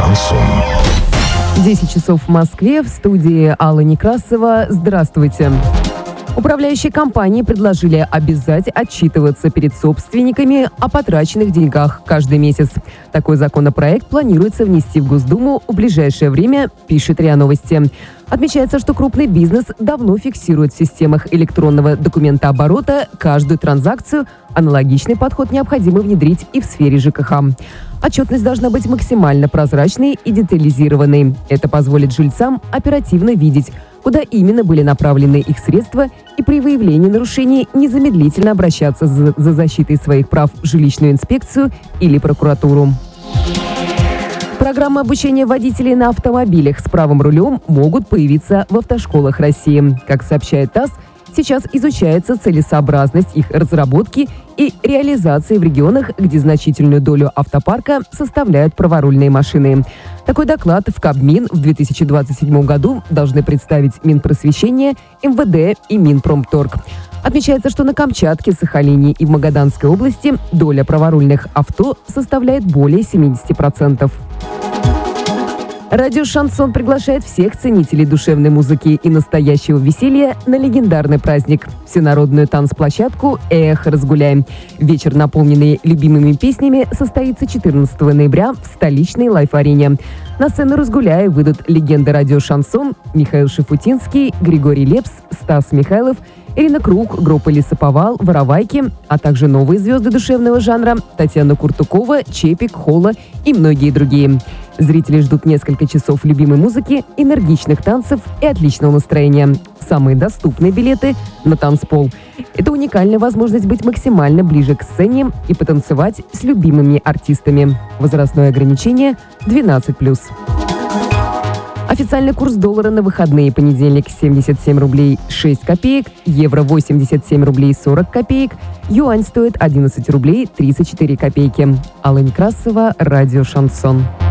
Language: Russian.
Шансон. 10 часов в Москве, в студии Алла Некрасова. Здравствуйте. Управляющие компании предложили обязать отчитываться перед собственниками о потраченных деньгах каждый месяц. Такой законопроект планируется внести в Госдуму в ближайшее время, пишет РИА Новости. Отмечается, что крупный бизнес давно фиксирует в системах электронного документооборота каждую транзакцию. Аналогичный подход необходимо внедрить и в сфере ЖКХ. Отчетность должна быть максимально прозрачной и детализированной. Это позволит жильцам оперативно видеть, куда именно были направлены их средства, и при выявлении нарушений незамедлительно обращаться за защитой своих прав в жилищную инспекцию или прокуратуру. Программы обучения водителей на автомобилях с правым рулем могут появиться в автошколах России. Как сообщает ТАСС, сейчас изучается целесообразность их разработки и реализации в регионах, где значительную долю автопарка составляют праворульные машины. Такой доклад в Кабмин в 2027 году должны представить Минпросвещение, МВД и Минпромторг. Отмечается, что на Камчатке, Сахалине и в Магаданской области доля праворульных авто составляет более 70%. Радио «Шансон» приглашает всех ценителей душевной музыки и настоящего веселья на легендарный праздник – всенародную танцплощадку «Эх, разгуляем». Вечер, наполненный любимыми песнями, состоится 14 ноября в столичной лайф-арене. На сцену «Разгуляя» выйдут легенды радио «Шансон» Михаил Шафутинский, Григорий Лепс, Стас Михайлов, Ирина Круг, группа «Лесоповал», «Воровайки», а также новые звезды душевного жанра Татьяна Куртукова, Чепик, Холла и многие другие. Зрители ждут несколько часов любимой музыки, энергичных танцев и отличного настроения. Самые доступные билеты на танцпол. Это уникальная возможность быть максимально ближе к сцене и потанцевать с любимыми артистами. Возрастное ограничение 12+. Официальный курс доллара на выходные: понедельник 77 рублей 6 копеек, евро 87 рублей 40 копеек, юань стоит 11 рублей 34 копейки. Алла Некрасова, радио «Шансон».